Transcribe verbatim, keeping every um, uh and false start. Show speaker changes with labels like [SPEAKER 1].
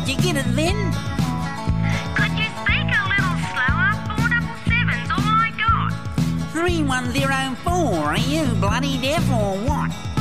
[SPEAKER 1] Did you get it then?
[SPEAKER 2] Could you speak a little slower? Four double seven's all I got.
[SPEAKER 1] three one zero four, are you bloody deaf or what?